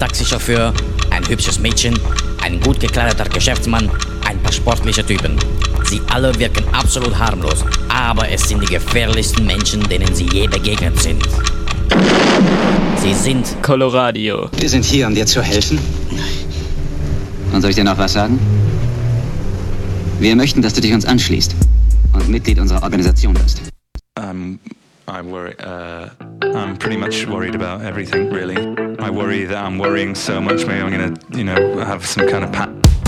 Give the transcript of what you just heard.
Taxichauffeur, ein hübsches Mädchen, ein gut gekleideter Geschäftsmann, ein paar sportliche Typen. Sie alle wirken absolut harmlos, aber es sind die gefährlichsten Menschen, denen sie je begegnet sind. Sie sind Coloradio. Wir sind hier, um dir zu helfen. Und soll ich dir noch was sagen? Wir möchten, dass du dich uns anschließt und Mitglied unserer Organisation wirst. I'm pretty much worried about everything, really. I worry that I'm worrying so much, maybe I'm gonna, have some kind of